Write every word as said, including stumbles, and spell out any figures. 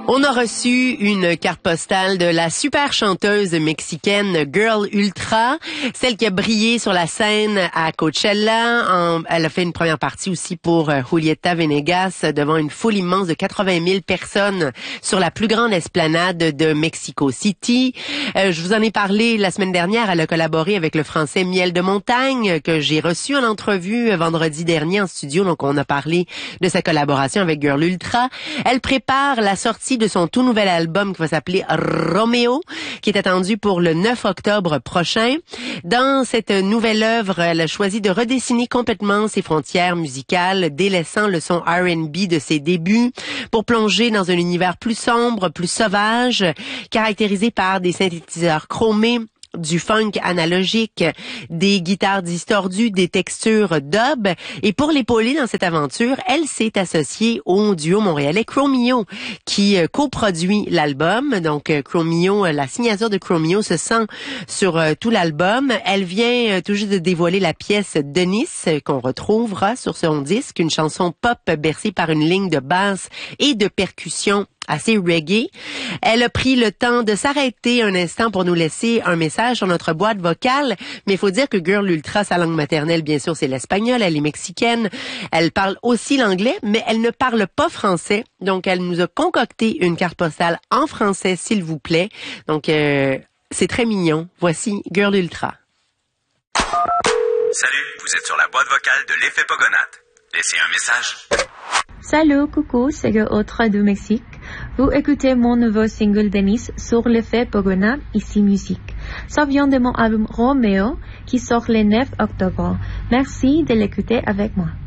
On a reçu une carte postale de la super chanteuse mexicaine Girl Ultra, celle qui a brillé sur la scène à Coachella. En, elle a fait une première partie aussi pour Julieta Venegas devant une foule immense de quatre-vingt mille personnes sur la plus grande esplanade de Mexico City. Euh, je vous en ai parlé la semaine dernière. Elle a collaboré avec le français Miel de Montagne que j'ai reçu en entrevue vendredi dernier en studio. Donc on a parlé de sa collaboration avec Girl Ultra. Elle prépare la sortie de son tout nouvel album qui va s'appeler Roméo, qui est attendu pour le neuf octobre prochain. Dans cette nouvelle œuvre, elle a choisi de redessiner complètement ses frontières musicales, délaissant le son R and B de ses débuts pour plonger dans un univers plus sombre, plus sauvage, caractérisé par des synthétiseurs chromés, du funk analogique, des guitares distordues, des textures dub. Et pour l'épauler dans cette aventure, elle s'est associée au duo montréalais Chromeo, qui euh, coproduit l'album. Donc euh, Chromeo, la signature de Chromeo se sent sur euh, tout l'album. Elle vient euh, tout juste de dévoiler la pièce Denis, euh, qu'on retrouvera sur son disque, une chanson pop bercée par une ligne de basse et de percussion assez reggae. Elle a pris le temps de s'arrêter un instant pour nous laisser un message sur notre boîte vocale, mais il faut dire que Girl Ultra, sa langue maternelle, bien sûr, c'est l'espagnol, elle est mexicaine, elle parle aussi l'anglais, mais elle ne parle pas français, donc elle nous a concocté une carte postale en français, s'il vous plaît. Donc, euh, c'est très mignon. Voici Girl Ultra. Salut, vous êtes sur la boîte vocale de l'effet Pogonat. Laissez un message. Salut, coucou, c'est Girl Ultra du Mexique. Vous écoutez mon nouveau single Denis sur l'effet Pogonat, ici musique. Ça vient de mon album Roméo qui sort le neuf octobre. Merci de l'écouter avec moi.